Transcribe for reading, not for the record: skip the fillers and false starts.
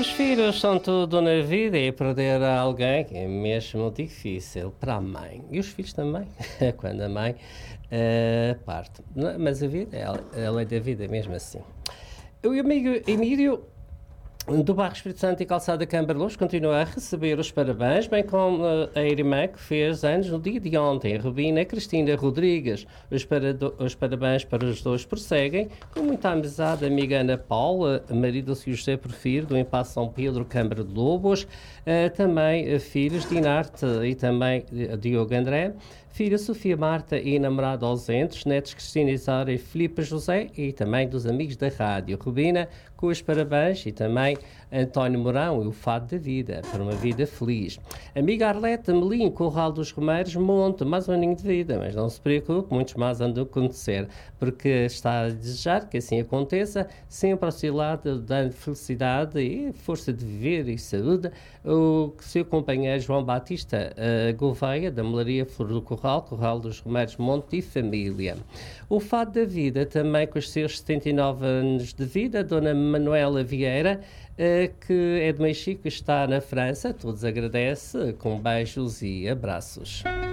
Os filhos são tudo na vida e perder alguém é mesmo difícil para a mãe. E os filhos também, quando a mãe parte. Mas a vida, a lei da vida é mesmo assim. O amigo Emílio do Bairro Espírito Santo e Calçada Câmara Luz continua a receber os parabéns, bem como a irmã que fez anos no dia de ontem, a Rubina Cristina Rodrigues. Os parabéns para os dois prosseguem, com muita amizade, a amiga Ana Paula, marido do Sr. José Porfiro, do Impasse São Pedro, Câmara de Lobos, também filhos Dinarte e também Diogo André, filha Sofia Marta e namorado ausentes, netos Cristina Isara e Filipe José e também dos amigos da rádio. Rubina, com os parabéns, e também António Mourão e o Fado da Vida, para uma vida feliz. Amiga Arlete Melim, Corral dos Romeiros, Monte, mais um aninho de vida, mas não se preocupe, muitos mais andam a acontecer, porque está a desejar que assim aconteça, sempre ao seu lado, dando felicidade e força de viver e saúde, o seu companheiro João Batista Gouveia, da Melaria Flor do Corral dos Romeiros, Monte e família. O Fado da Vida, também com os seus 79 anos de vida, Dona Manuela Vieira, que é de Mexico, está na França, todos agradece, com beijos e abraços.